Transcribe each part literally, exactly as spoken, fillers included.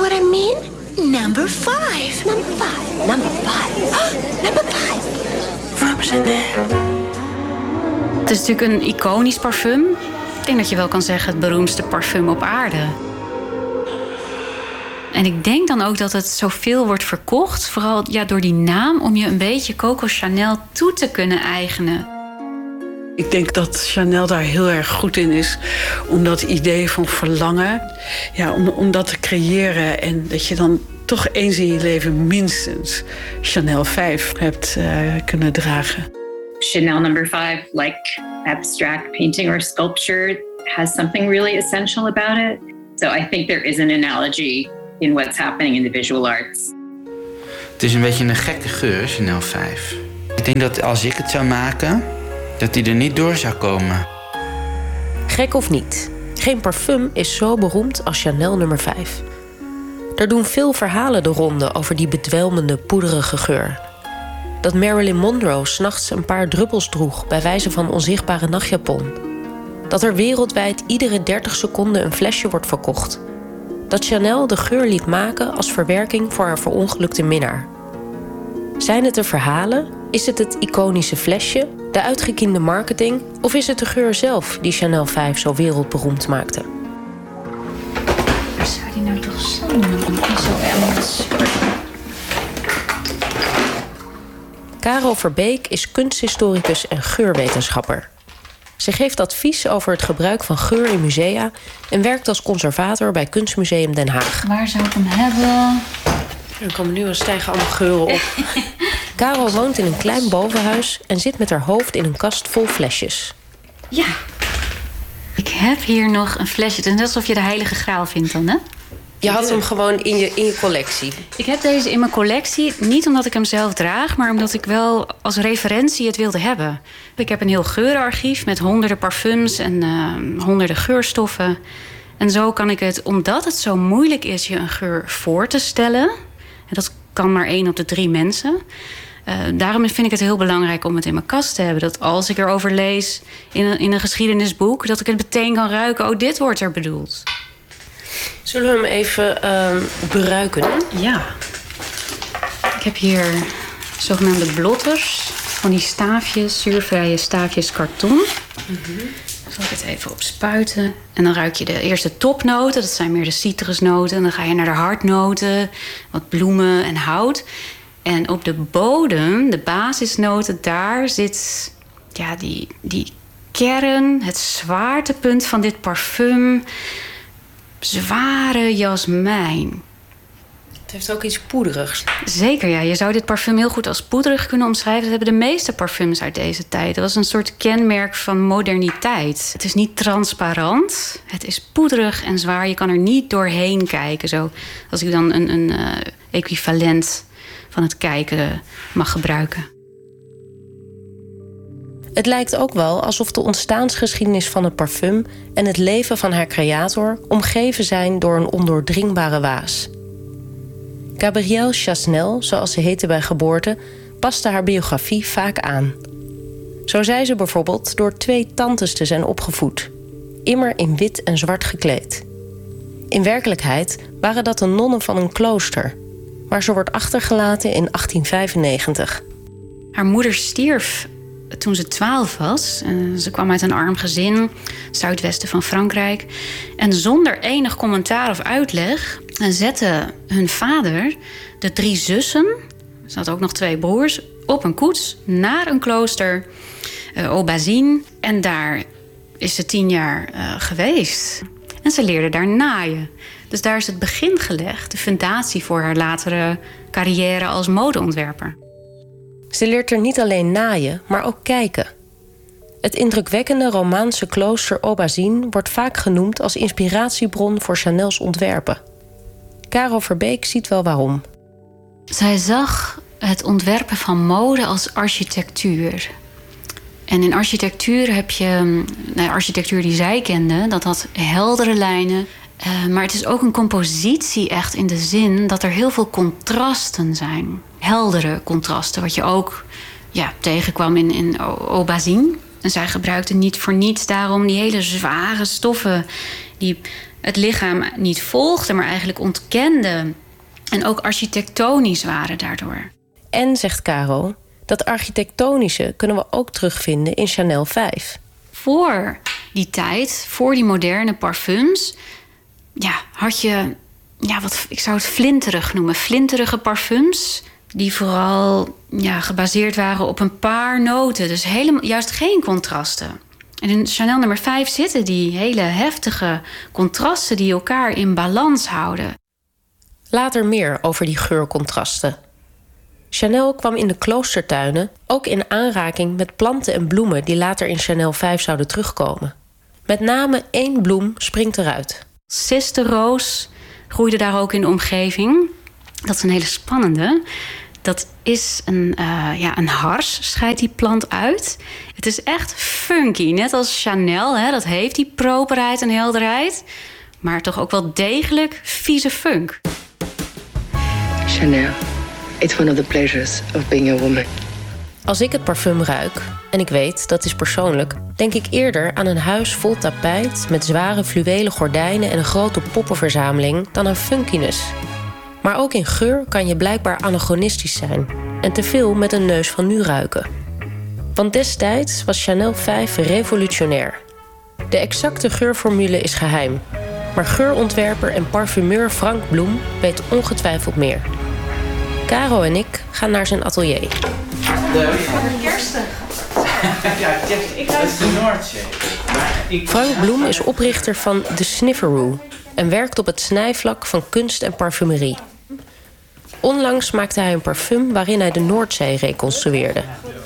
know what I mean? Number five. Number five. Number five. Number five. From Chanel. Het is natuurlijk een iconisch parfum. Ik denk dat je wel kan zeggen het beroemdste parfum op aarde. En ik denk dan ook dat het zoveel wordt verkocht, vooral ja, door die naam, om je een beetje Coco Chanel toe te kunnen eigenen. Ik denk dat Chanel daar heel erg goed in is, om dat idee van verlangen, ja, om, om dat te creëren. En dat je dan toch eens in je leven minstens Chanel vijf hebt uh, kunnen dragen. Chanel number five, like abstract painting or sculpture, has something really essential about it. So I think there is an analogy in what's happening in the visual arts. Het is een beetje een gekke geur, Chanel vijf. Ik denk dat als ik het zou maken, dat die er niet door zou komen. Gek of niet, geen parfum is zo beroemd als Chanel nummer vijf. Er doen veel verhalen de ronde over die bedwelmende, poederige geur. Dat Marilyn Monroe 's nachts een paar druppels droeg bij wijze van onzichtbare nachtjapon. Dat er wereldwijd iedere dertig seconden een flesje wordt verkocht. Dat Chanel de geur liet maken als verwerking voor haar verongelukte minnaar. Zijn het de verhalen? Is het het iconische flesje? De uitgekiende marketing? Of is het de geur zelf die Chanel vijf zo wereldberoemd maakte? Waar zou die nou toch zo zo ergens? Karel Verbeek is kunsthistoricus en geurwetenschapper. Ze geeft advies over het gebruik van geur in musea en werkt als conservator bij Kunstmuseum Den Haag. Waar zou ik hem hebben? Er komen nu al stijgen allemaal geuren op. Karel woont in een klein bovenhuis en zit met haar hoofd in een kast vol flesjes. Ja, ik heb hier nog een flesje. Het is net alsof je de heilige graal vindt dan, hè? Je had hem gewoon in je, in je collectie. Ik heb deze in mijn collectie, niet omdat ik hem zelf draag, maar omdat ik wel als referentie het wilde hebben. Ik heb een heel geurenarchief met honderden parfums en uh, honderden geurstoffen. En zo kan ik het, omdat het zo moeilijk is je een geur voor te stellen, en dat kan maar één op de drie mensen. Uh, daarom vind ik het heel belangrijk om het in mijn kast te hebben. Dat als ik erover lees in een, in een geschiedenisboek, dat ik het meteen kan ruiken. Oh, dit wordt er bedoeld. Zullen we hem even uh, beruiken? Ja. Ik heb hier zogenaamde blotters. Van die staafjes, zuurvrije staafjes karton. Mm-hmm. Daar zal ik het even op spuiten. En dan ruik je de eerste topnoten. Dat zijn meer de citrusnoten. En dan ga je naar de hartnoten. Wat bloemen en hout. En op de bodem, de basisnoten, daar zit ja, die, die kern, het zwaartepunt van dit parfum. Zware jasmijn. Het heeft ook iets poederigs. Zeker, ja. Je zou dit parfum heel goed als poederig kunnen omschrijven. Dat hebben de meeste parfums uit deze tijd. Dat was een soort kenmerk van moderniteit. Het is niet transparant. Het is poederig en zwaar. Je kan er niet doorheen kijken. Zo, als ik dan een, een uh, equivalent van het kijken mag gebruiken. Het lijkt ook wel alsof de ontstaansgeschiedenis van het parfum en het leven van haar creator omgeven zijn door een ondoordringbare waas. Gabrielle Chasnel, zoals ze heette bij geboorte, paste haar biografie vaak aan. Zo zei ze bijvoorbeeld door twee tantes te zijn opgevoed, immer in wit en zwart gekleed. In werkelijkheid waren dat de nonnen van een klooster, waar ze wordt achtergelaten in achttien vijfennegentig. Haar moeder stierf toen ze twaalf was. Ze kwam uit een arm gezin, zuidwesten van Frankrijk. En zonder enig commentaar of uitleg zette hun vader de drie zussen, ze had ook nog twee broers, op een koets naar een klooster, uh, Aubazine. En daar is ze tien jaar uh, geweest. En ze leerde daar naaien. Dus daar is het begin gelegd, de fundatie voor haar latere carrière als modeontwerper. Ze leert er niet alleen naaien, maar ook kijken. Het indrukwekkende Romaanse klooster Aubazine wordt vaak genoemd als inspiratiebron voor Chanel's ontwerpen. Karel Verbeek ziet wel waarom. Zij zag het ontwerpen van mode als architectuur. En in architectuur heb je, nou, architectuur die zij kende, dat had heldere lijnen. Uh, maar het is ook een compositie echt in de zin dat er heel veel contrasten zijn. Heldere contrasten, wat je ook ja, tegenkwam in, in Aubazine. En zij gebruikte niet voor niets daarom die hele zware stoffen. Die het lichaam niet volgden, maar eigenlijk ontkenden. En ook architectonisch waren daardoor. En, zegt Caro, dat architectonische kunnen we ook terugvinden in Chanel vijf. Voor die tijd, voor die moderne parfums, ja, had je, ja, wat ik zou het flinterig noemen, flinterige parfums, die vooral ja, gebaseerd waren op een paar noten. Dus helemaal, juist geen contrasten. En in Chanel nummer vijf zitten die hele heftige contrasten die elkaar in balans houden. Later meer over die geurcontrasten. Chanel kwam in de kloostertuinen ook in aanraking met planten en bloemen die later in Chanel vijf zouden terugkomen. Met name één bloem springt eruit. Sisterroos groeide daar ook in de omgeving. Dat is een hele spannende. Dat is een, uh, ja, een hars, scheidt die plant uit. Het is echt funky, net als Chanel. Hè? Dat heeft die properheid en helderheid. Maar toch ook wel degelijk vieze funk. Chanel, it's one of the pleasures of being a woman. Als ik het parfum ruik, en ik weet, dat is persoonlijk, denk ik eerder aan een huis vol tapijt met zware fluwelen gordijnen en een grote poppenverzameling dan aan funkiness. Maar ook in geur kan je blijkbaar anachronistisch zijn en te veel met een neus van nu ruiken. Want destijds was Chanel vijf revolutionair. De exacte geurformule is geheim, maar geurontwerper en parfumeur Frank Bloem weet ongetwijfeld meer. Caro en ik gaan naar zijn atelier. Leuk. Kerstig. Ja, kerstig. Dat is de Noordzee. Frank Bloem is oprichter van The Snifferoo en werkt op het snijvlak van kunst en parfumerie. Onlangs maakte hij een parfum waarin hij de Noordzee reconstrueerde.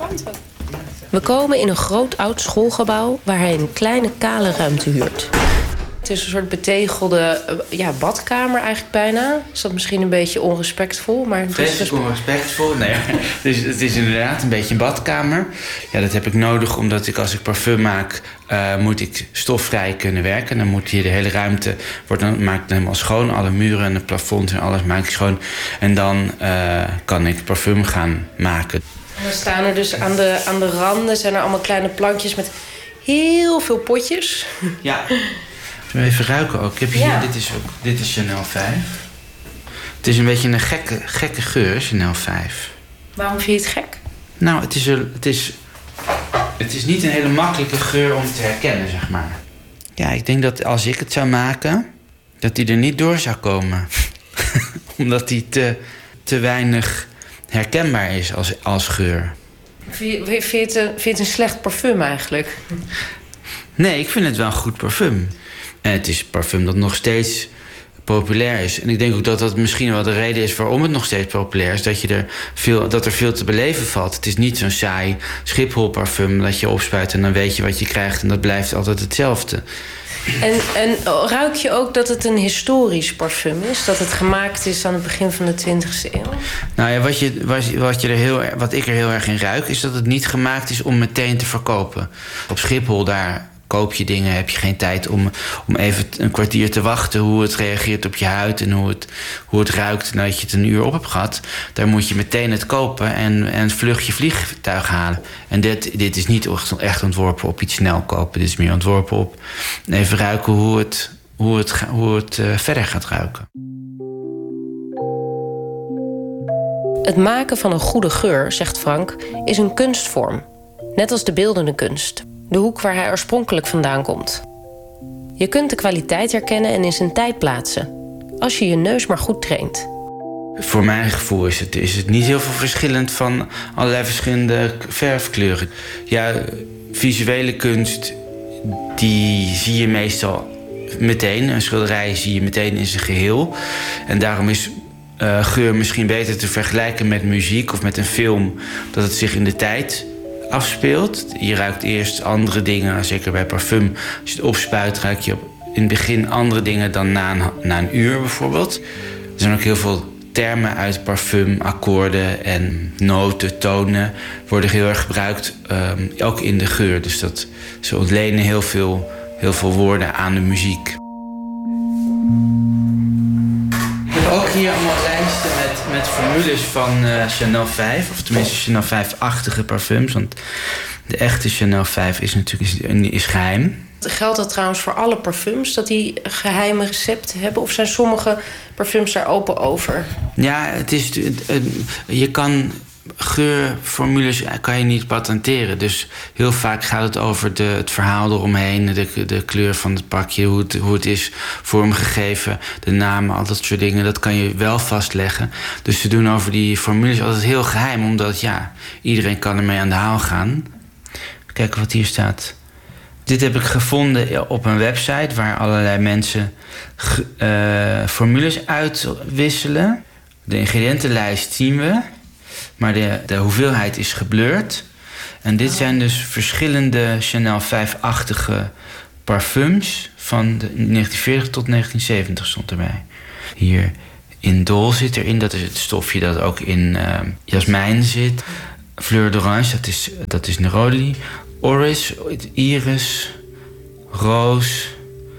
We komen in een groot oud schoolgebouw waar hij een kleine kale ruimte huurt. Het is een soort betegelde ja, badkamer eigenlijk bijna. Is dat misschien een beetje onrespectvol? Maar het is dus... onrespectvol? Nee, het is, het is inderdaad een beetje een badkamer. Ja, dat heb ik nodig omdat ik als ik parfum maak, uh, moet ik stofvrij kunnen werken. Dan moet hier de hele ruimte, wordt dan, maak ik helemaal schoon. Alle muren en het plafond en alles maak ik schoon. En dan uh, kan ik parfum gaan maken. En dan staan er dus aan de, aan de randen zijn er allemaal kleine plankjes met heel veel potjes. Ja. Even ruiken ook. Ik heb hier, ja. dit, is ook, dit is Chanel vijf. Het is een beetje een gekke, gekke geur, Chanel vijf. Waarom vind je het gek? Nou, het is, een, het, is, het is niet een hele makkelijke geur om te herkennen, zeg maar. Ja, ik denk dat als ik het zou maken, dat die er niet door zou komen. Omdat die te, te weinig herkenbaar is als, als geur. Vind je, vind, je het een, vind je het een slecht parfum eigenlijk? Nee, ik vind het wel een goed parfum. En het is een parfum dat nog steeds populair is. En ik denk ook dat dat misschien wel de reden is waarom het nog steeds populair is. Dat, je er, veel, dat er veel te beleven valt. Het is niet zo'n saai Schiphol parfum dat je opspuit en dan weet je wat je krijgt. En dat blijft altijd hetzelfde. En, en ruik je ook dat het een historisch parfum is? Dat het gemaakt is aan het begin van de twintigste eeuw? Nou ja, wat, je, wat, wat, je er heel, wat ik er heel erg in ruik, is dat het niet gemaakt is om meteen te verkopen. Op Schiphol, daar koop je dingen, heb je geen tijd om, om even een kwartier te wachten hoe het reageert op je huid en hoe het, hoe het ruikt nadat je het een uur op hebt gehad. Daar moet je meteen het kopen en, en vlug je vliegtuig halen. En dit, dit is niet echt ontworpen op iets snel kopen. Dit is meer ontworpen op even ruiken hoe het, hoe het, hoe het uh, verder gaat ruiken. Het maken van een goede geur, zegt Frank, is een kunstvorm. Net als de beeldende kunst. De hoek waar hij oorspronkelijk vandaan komt. Je kunt de kwaliteit herkennen en in zijn tijd plaatsen. Als je je neus maar goed traint. Voor mijn gevoel is het, is het niet heel veel verschillend van allerlei verschillende verfkleuren. Ja, visuele kunst, die zie je meestal meteen. Een schilderij zie je meteen in zijn geheel. En daarom is uh, geur misschien beter te vergelijken met muziek of met een film. Dat het zich in de tijd afspeelt. Je ruikt eerst andere dingen, zeker bij parfum. Als je het opspuit, ruik je in het begin andere dingen dan na een, na een uur bijvoorbeeld. Er zijn ook heel veel termen uit parfum, akkoorden en noten, tonen worden heel erg gebruikt, um, ook in de geur. Dus dat, ze ontlenen heel veel, heel veel woorden aan de muziek. Ik heb ook hier allemaal lijsten met, met formules van uh, Chanel vijf. Of tenminste Chanel vijf-achtige parfums. Want de echte Chanel vijf is natuurlijk is, is geheim. Geldt dat trouwens voor alle parfums, dat die geheime recepten hebben? Of zijn sommige parfums daar open over? Ja, het is, je kan geurformules kan je niet patenteren. Dus heel vaak gaat het over de, het verhaal eromheen, de, de kleur van het pakje, hoe het, hoe het is vormgegeven, de namen, al dat soort dingen. Dat kan je wel vastleggen. Dus ze doen over die formules altijd heel geheim, omdat ja, iedereen kan ermee aan de haal gaan. Kijken wat hier staat. Dit heb ik gevonden op een website waar allerlei mensen uh, formules uitwisselen. De ingrediëntenlijst zien we, maar de, de hoeveelheid is geblurred. En dit zijn dus verschillende Chanel vijf-achtige parfums van de negentien veertig tot negentien zeventig stond erbij. Hier Indol zit erin, dat is het stofje dat ook in uh, jasmijn zit. Fleur d'orange, dat is, dat is neroli. Oris, iris, roos,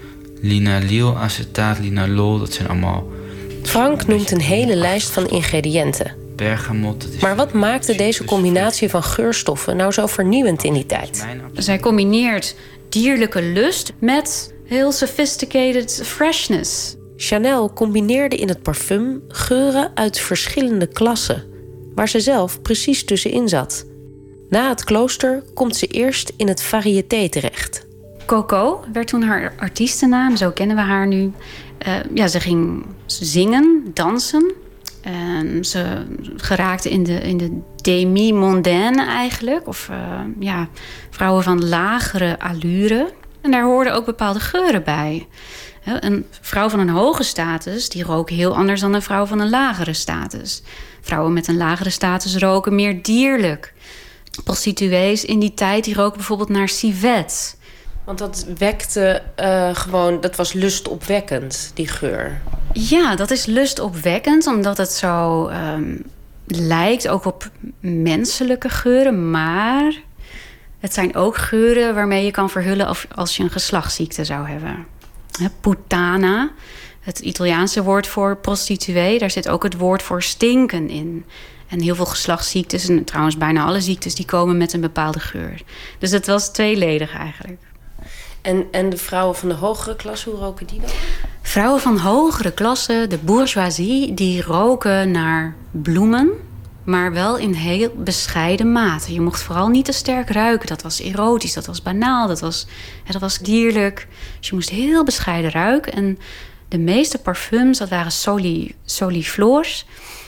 linalil, acetaat, linalol, dat zijn allemaal... Frank noemt een hele lijst van ingrediënten. Bergamot. Dat is maar wat maakte deze combinatie van geurstoffen nou zo vernieuwend in die tijd? Zij combineert dierlijke lust met heel sophisticated freshness. Chanel combineerde in het parfum geuren uit verschillende klassen, waar ze zelf precies tussenin zat. Na het klooster komt ze eerst in het variété terecht. Coco werd toen haar artiestennaam, zo kennen we haar nu. Uh, ja, ze ging zingen, dansen. Uh, ze geraakte in de, in de demi-mondaine eigenlijk. Of uh, ja, vrouwen van lagere allure. En daar hoorden ook bepaalde geuren bij. Een vrouw van een hoge status, die rook heel anders dan een vrouw van een lagere status. Vrouwen met een lagere status roken meer dierlijk. Prostituees in die tijd, die roken bijvoorbeeld naar civet. Want dat wekte uh, gewoon, dat was lustopwekkend, die geur. Ja, dat is lustopwekkend, omdat het zo um, lijkt ook op menselijke geuren. Maar het zijn ook geuren waarmee je kan verhullen of als je een geslachtsziekte zou hebben. He, puttana, het Italiaanse woord voor prostituee, daar zit ook het woord voor stinken in. En heel veel geslachtsziektes, en trouwens bijna alle ziektes, die komen met een bepaalde geur. Dus het was tweeledig eigenlijk. En, en de vrouwen van de hogere klasse, hoe roken die dan? Vrouwen van hogere klasse, de bourgeoisie, die roken naar bloemen, maar wel in heel bescheiden mate. Je mocht vooral niet te sterk ruiken. Dat was erotisch, dat was banaal, dat was, ja, dat was dierlijk. Dus je moest heel bescheiden ruiken. En de meeste parfums, dat waren soli, soliflores.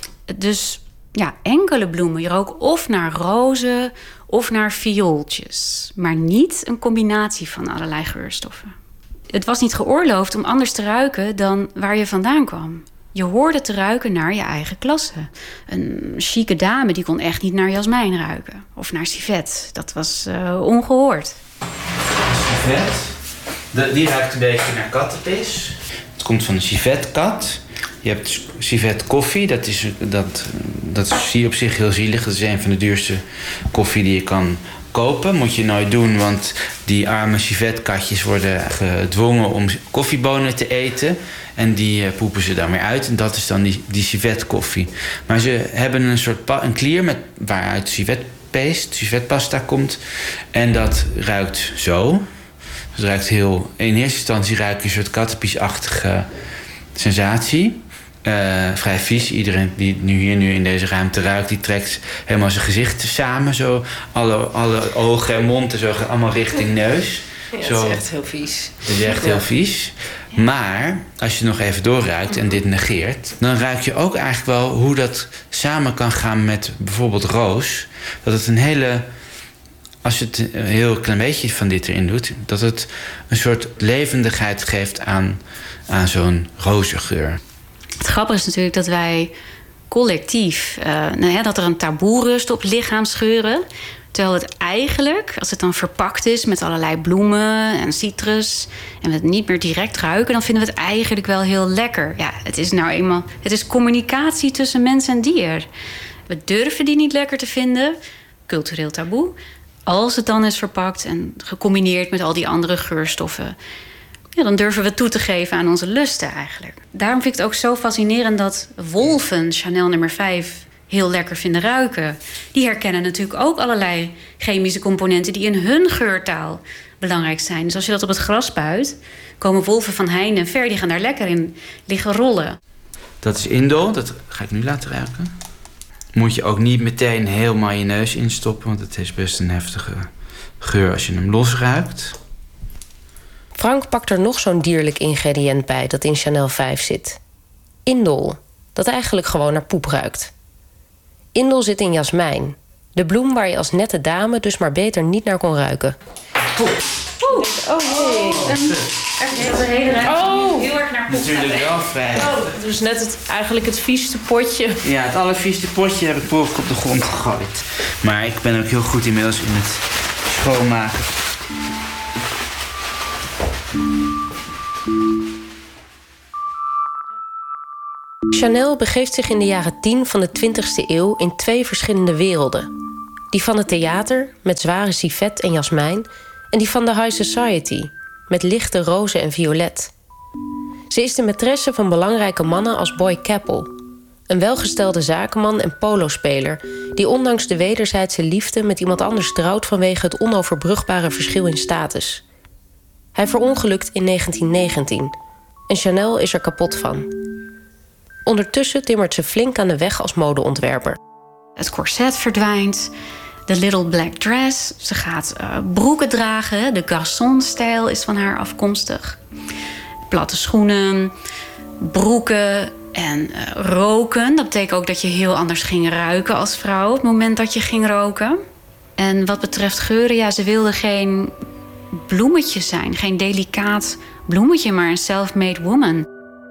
Dus ja, enkele bloemen. Je rook of naar rozen of naar viooltjes. Maar niet een combinatie van allerlei geurstoffen. Het was niet geoorloofd om anders te ruiken dan waar je vandaan kwam. Je hoorde te ruiken naar je eigen klasse. Een chique dame die kon echt niet naar jasmijn ruiken. Of naar civet. Dat was uh, ongehoord. Civet, de, die ruikt een beetje naar kattenpis. Het komt van een civetkat. Je hebt civet koffie, dat, is, dat, dat zie je op zich heel zielig. Dat is een van de duurste koffie die je kan kopen. Moet je nooit doen, want die arme civetkatjes worden gedwongen om koffiebonen te eten. En die uh, poepen ze dan weer uit. En dat is dan die, die civetkoffie. Maar ze hebben een soort pa- een klier met, waaruit civetpaste, civetpasta komt. En dat ruikt zo. Het ruikt heel... In eerste instantie ruik je een soort kattenpiesachtige sensatie. Uh, vrij vies. Iedereen die nu hier nu in deze ruimte ruikt, die trekt helemaal zijn gezicht samen. Zo. Alle, alle ogen en mond en zo gaan allemaal richting neus. Ja, zo. Dat is echt heel vies. Dat is echt heel vies. Maar als je nog even doorruikt en dit negeert, dan ruik je ook eigenlijk wel hoe dat samen kan gaan met bijvoorbeeld roos. Dat het een hele... Als je het een heel klein beetje van dit erin doet, dat het een soort levendigheid geeft aan, aan zo'n rozengeur. Het grappige is natuurlijk dat wij collectief, uh, nou ja, dat er een taboe rust op lichaamsgeuren. Terwijl het eigenlijk, als het dan verpakt is met allerlei bloemen en citrus, en we het niet meer direct ruiken, dan vinden we het eigenlijk wel heel lekker. Ja, het is nou eenmaal, het is communicatie tussen mens en dier. We durven die niet lekker te vinden, cultureel taboe. Als het dan is verpakt en gecombineerd met al die andere geurstoffen, ja, dan durven we toe te geven aan onze lusten eigenlijk. Daarom vind ik het ook zo fascinerend dat wolven Chanel nummer vijf heel lekker vinden ruiken. Die herkennen natuurlijk ook allerlei chemische componenten die in hun geurtaal belangrijk zijn. Dus als je dat op het gras spuit, komen wolven van heinde en ver, die gaan daar lekker in liggen rollen. Dat is Indol, dat ga ik nu laten ruiken. Moet je ook niet meteen helemaal je neus instoppen, want het is best een heftige geur als je hem losruikt. Frank pakt er nog zo'n dierlijk ingrediënt bij dat in Chanel vijf zit. Indol, dat eigenlijk gewoon naar poep ruikt. Indol zit in jasmijn, de bloem waar je als nette dame dus maar beter niet naar kon ruiken. Oeh. Oeh. Oh nee. Echt heel, hele oh. heel erg naar poep. Natuurlijk wel vrij. Oh, dus net het, eigenlijk het vieste potje. Ja, het allervieste potje heb ik per ongeluk op de grond gegooid. Maar ik ben ook heel goed inmiddels in het schoonmaken. Chanel begeeft zich in de jaren tien van de twintigste eeuw in twee verschillende werelden. Die van het theater, met zware civet en jasmijn, en die van de high society, met lichte roze en violet. Ze is de maîtresse van belangrijke mannen als Boy Capel, een welgestelde zakenman en polospeler die ondanks de wederzijdse liefde met iemand anders trouwt vanwege het onoverbrugbare verschil in status. Hij verongelukt in negentien negentien en Chanel is er kapot van. Ondertussen timmert ze flink aan de weg als modeontwerper. Het corset verdwijnt, de little black dress. Ze gaat uh, broeken dragen, de garçon-stijl is van haar afkomstig. Platte schoenen, broeken en uh, roken. Dat betekent ook dat je heel anders ging ruiken als vrouw op het moment dat je ging roken. En wat betreft geuren, ja, ze wilde geen bloemetje zijn. Geen delicaat bloemetje, maar een self-made woman.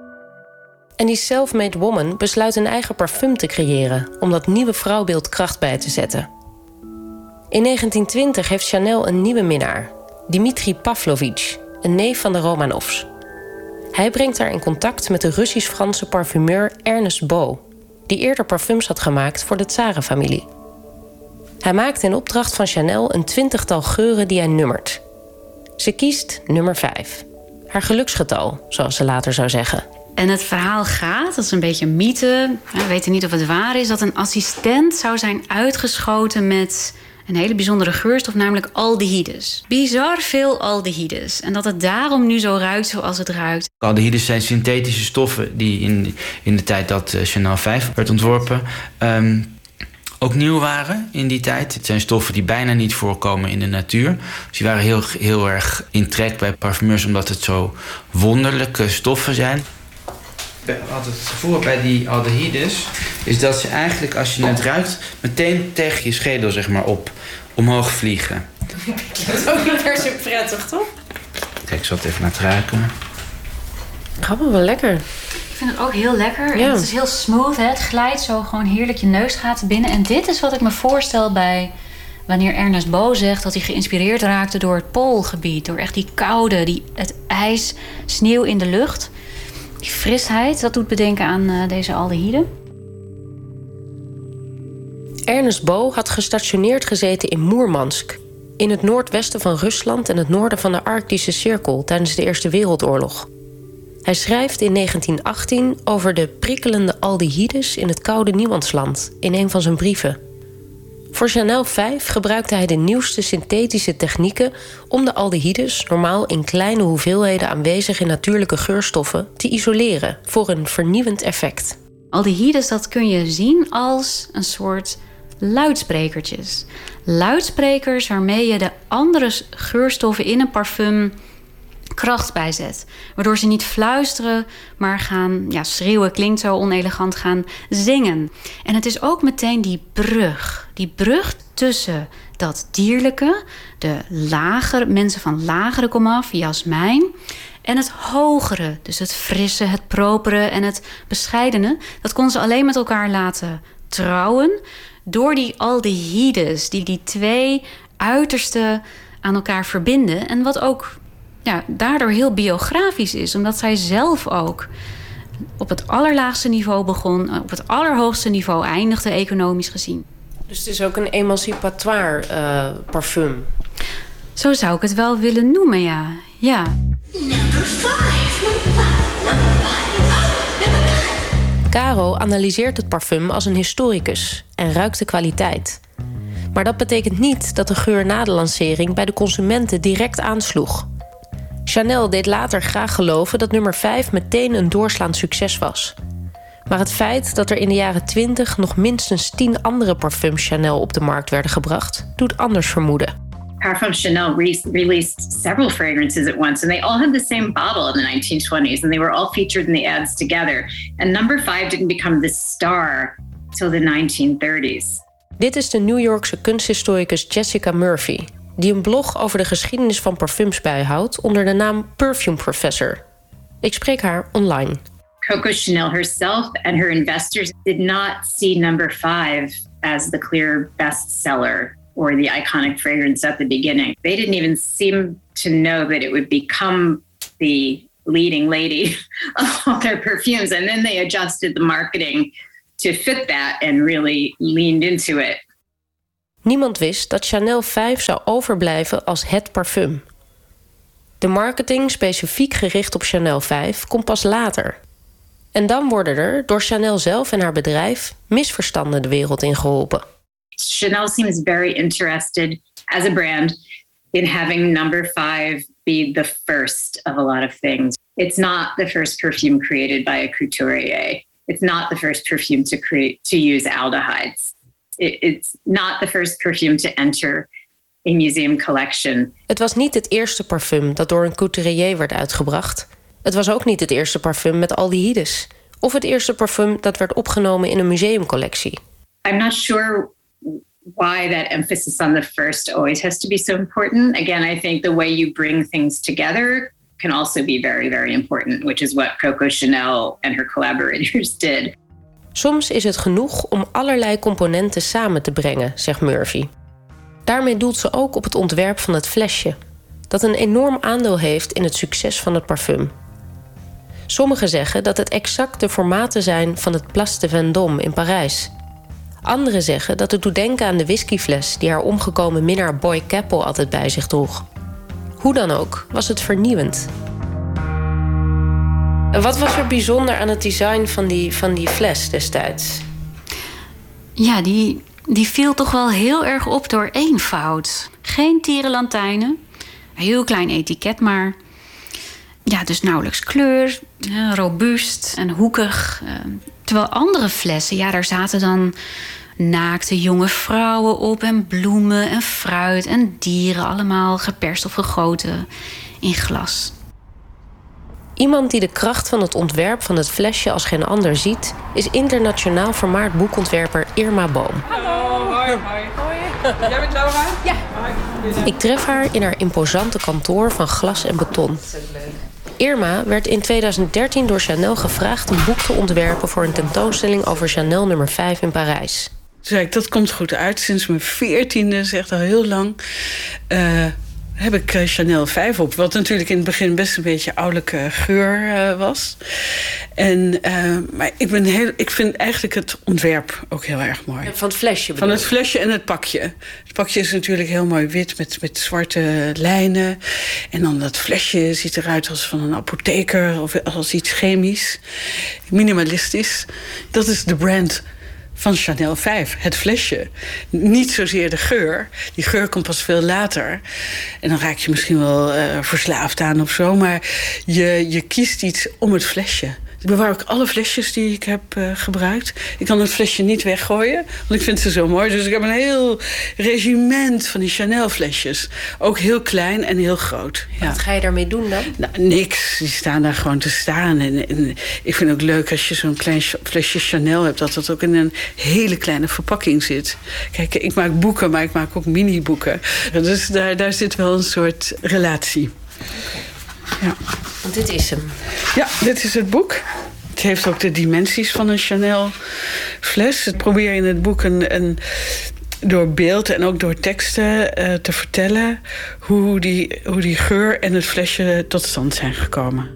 En die self-made woman besluit een eigen parfum te creëren om dat nieuwe vrouwbeeld kracht bij te zetten. In negentien twintig heeft Chanel een nieuwe minnaar, Dimitri Pavlovich, een neef van de Romanovs. Hij brengt haar in contact met de Russisch-Franse parfumeur Ernest Beau, die eerder parfums had gemaakt voor de tsarenfamilie. Hij maakt in opdracht van Chanel een twintigtal geuren die hij nummert. Ze kiest nummer vijf. Haar geluksgetal, zoals ze later zou zeggen. En het verhaal gaat, dat is een beetje een mythe, we weten niet of het waar is, dat een assistent zou zijn uitgeschoten met een hele bijzondere geurstof, namelijk aldehydes. Bizar veel aldehydes. En dat het daarom nu zo ruikt zoals het ruikt. Aldehydes zijn synthetische stoffen die in, in de tijd dat Chanel vijf werd ontworpen Um, ook nieuw waren in die tijd. Het zijn stoffen die bijna niet voorkomen in de natuur. Dus die waren heel, heel erg in trek bij parfumeurs, omdat het zo wonderlijke stoffen zijn. Altijd het gevoel bij die aldehydes is dat ze eigenlijk, als je het ruikt, meteen tegen je schedel, zeg maar, op omhoog vliegen. Dat is ook niet per se prettig, toch? Kijk, ik zal het even laten ruiken. Gaat wel lekker. Ik vind het ook heel lekker. Ja. En het is heel smooth, hè? Het glijdt zo gewoon heerlijk je neusgaten binnen. En dit is wat ik me voorstel bij wanneer Ernest Beau zegt dat hij geïnspireerd raakte door het Poolgebied. Door echt die koude, die, het ijs, sneeuw in de lucht. Die frisheid, dat doet bedenken aan uh, deze aldehyde. Ernest Beau had gestationeerd gezeten in Moermansk, in het noordwesten van Rusland en het noorden van de Arctische Cirkel tijdens de Eerste Wereldoorlog. Hij schrijft in negentien achttien over de prikkelende aldehydes in het koude niemandsland in een van zijn brieven. Voor Chanel vijf gebruikte hij de nieuwste synthetische technieken om de aldehydes, normaal in kleine hoeveelheden aanwezig in natuurlijke geurstoffen, te isoleren voor een vernieuwend effect. Aldehydes, dat kun je zien als een soort luidsprekertjes. Luidsprekers waarmee je de andere geurstoffen in een parfum kracht bijzet. Waardoor ze niet fluisteren, maar gaan ja, schreeuwen, klinkt zo onelegant, gaan zingen. En het is ook meteen die brug. Die brug tussen dat dierlijke, de lagere, mensen van lagere komaf, jasmijn, en het hogere, dus het frisse, het propere en het bescheidene. Dat kon ze alleen met elkaar laten trouwen door die aldehydes, die die twee uitersten aan elkaar verbinden. En wat ook ja, daardoor heel biografisch is, omdat zij zelf ook op het allerlaagste niveau begon, op het allerhoogste niveau eindigde, economisch gezien. Dus het is ook een emancipatoire uh, parfum. Zo zou ik het wel willen noemen, ja. ja. Number five. Number five. Number five. Oh, number five. Caro analyseert het parfum als een historicus en ruikt de kwaliteit. Maar dat betekent niet dat de geur na de lancering bij de consumenten direct aansloeg. Chanel deed later graag geloven dat nummer vijf meteen een doorslaand succes was. Maar het feit dat er in de jaren twintig nog minstens tien andere parfums Chanel op de markt werden gebracht, doet anders vermoeden. Parfum Chanel re- released several fragrances at once, and they all had the same bottle in the nineteen twenties, and they were all featured in the ads together. And number five didn't become the star till the nineteen thirties. Dit is de New Yorkse kunsthistoricus Jessica Murphy, die een blog over de geschiedenis van parfums bijhoudt onder de naam Perfume Professor. Ik spreek haar online. Coco Chanel herself and her investors did not see number five as the clear bestseller or the iconic fragrance at the beginning. They didn't even seem to know that it would become the leading lady of all their perfumes. And then they adjusted the marketing to fit that and really leaned into it. Niemand wist dat Chanel vijf zou overblijven als het parfum. De marketing specifiek gericht op Chanel vijf komt pas later. En dan worden er, door Chanel zelf en haar bedrijf, misverstanden de wereld in geholpen. Chanel seems very interested as a brand in having number five be the first of a lot of things. It's not the first perfume created by a couturier. It's not the first perfume to create to use aldehydes. It, it's not the first perfume to enter a museum collection. Het was niet het eerste parfum dat door een couturier werd uitgebracht. Het was ook niet het eerste parfum met aldehydes. Of het eerste parfum dat werd opgenomen in een museumcollectie. I'm not sure why that emphasis on the first always has to be so important. Again, I think the way you bring things together can also be very, very important, which is what Coco Chanel and her collaborators did. Soms is het genoeg om allerlei componenten samen te brengen, zegt Murphy. Daarmee doelt ze ook op het ontwerp van het flesje, dat een enorm aandeel heeft in het succes van het parfum. Sommigen zeggen dat het exact de formaten zijn van het Place de Vendôme in Parijs. Anderen zeggen dat het doet denken aan de whiskyfles die haar omgekomen minnaar Boy Capel altijd bij zich droeg. Hoe dan ook, was het vernieuwend. En wat was er bijzonder aan het design van die, van die fles destijds? Ja, die, die viel toch wel heel erg op door eenvoud. Geen tierenlantijnen, een heel klein etiket maar. Ja, dus nauwelijks kleur, ja, robuust en hoekig. Terwijl andere flessen, ja, daar zaten dan naakte jonge vrouwen op en bloemen en fruit en dieren, allemaal geperst of gegoten in glas. Iemand die de kracht van het ontwerp van het flesje als geen ander ziet, is internationaal vermaard boekontwerper Irma Boom. Hallo, hoi, hoi. Hoi. Jij bent Laura? Ja. Ik tref haar in haar imposante kantoor van glas en beton. Irma werd in tweeduizend dertien door Chanel gevraagd een boek te ontwerpen voor een tentoonstelling over Chanel nummer vijf in Parijs. Toen zei ik, dat komt goed uit. Sinds mijn veertiende, is echt al heel lang, uh, heb ik uh, Chanel vijf op. Wat natuurlijk in het begin best een beetje ouderlijke geur uh, was. En, uh, maar ik, ben heel, ik vind eigenlijk het ontwerp ook heel erg mooi. Van het flesje bedoel Van het flesje en het pakje. Het pakje is natuurlijk heel mooi wit met, met zwarte lijnen. En dan dat flesje ziet eruit als van een apotheker of als iets chemisch. Minimalistisch. Dat is de brand van Chanel vijf, het flesje. Niet zozeer de geur. Die geur komt pas veel later. En dan raak je misschien wel uh, verslaafd aan of zo. Maar je, je kiest iets om het flesje. Ik bewaar ook alle flesjes die ik heb uh, gebruikt. Ik kan het flesje niet weggooien, want ik vind ze zo mooi. Dus ik heb een heel regiment van die Chanel-flesjes. Ook heel klein en heel groot. Ja. Wat ga je daarmee doen dan? Nou, niks. Die staan daar gewoon te staan. En, en ik vind het ook leuk als je zo'n klein flesje Chanel hebt, dat dat ook in een hele kleine verpakking zit. Kijk, ik maak boeken, maar ik maak ook mini-boeken. Dus daar, daar zit wel een soort relatie. Ja. Want dit is hem. Ja, dit is het boek. Het heeft ook de dimensies van een Chanel-fles. Ik probeer in het boek een, een, door beeld en ook door teksten uh, te vertellen hoe die, hoe die geur en het flesje tot stand zijn gekomen.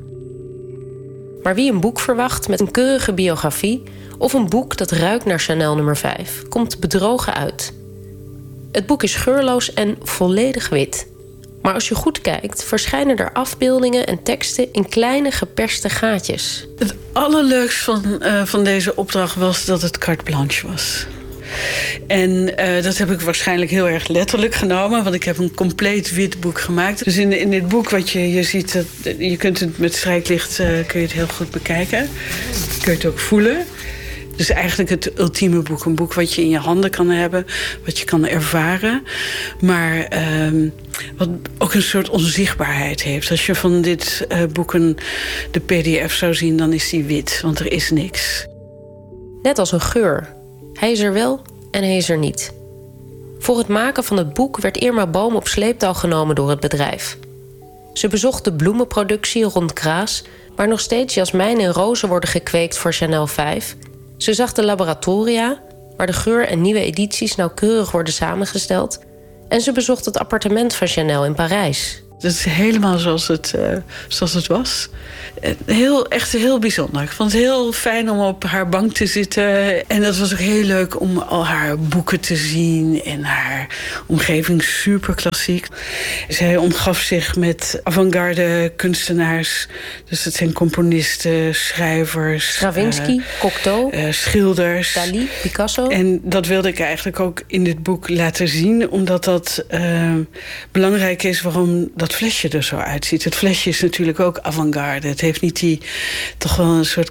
Maar wie een boek verwacht met een keurige biografie of een boek dat ruikt naar Chanel nummer vijf, komt bedrogen uit. Het boek is geurloos en volledig wit. Maar als je goed kijkt, verschijnen er afbeeldingen en teksten in kleine geperste gaatjes. Het allerleukste van, uh, van deze opdracht was dat het carte blanche was. En uh, dat heb ik waarschijnlijk heel erg letterlijk genomen, want ik heb een compleet wit boek gemaakt. Dus in, in dit boek wat je, je ziet, dat, je kunt het met strijklicht uh, kun je het heel goed bekijken. Kun je het ook voelen. Dus eigenlijk het ultieme boek. Een boek wat je in je handen kan hebben, wat je kan ervaren. Maar uh, wat ook een soort onzichtbaarheid heeft. Als je van dit uh, boek een, de P D F zou zien, dan is die wit, want er is niks. Net als een geur. Hij is er wel en hij is er niet. Voor het maken van het boek werd Irma Boom op sleeptouw genomen door het bedrijf. Ze bezocht de bloemenproductie rond Kraas, waar nog steeds jasmijn en rozen worden gekweekt voor Chanel vijf. Ze zag de laboratoria, waar de geur en nieuwe edities nauwkeurig worden samengesteld. En ze bezocht het appartement van Chanel in Parijs. Het is helemaal zoals het, uh, zoals het was. Heel, echt heel bijzonder. Ik vond het heel fijn om op haar bank te zitten. En dat was ook heel leuk om al haar boeken te zien. En haar omgeving super klassiek. Zij omgaf zich met avant-garde kunstenaars. Dus dat zijn componisten, schrijvers. Stravinsky, uh, Cocteau, uh, schilders. Dali, Picasso. En dat wilde ik eigenlijk ook in dit boek laten zien. Omdat dat uh, belangrijk is waarom dat flesje er zo uitziet. Het flesje is natuurlijk ook avant-garde. Het heeft niet die toch wel een soort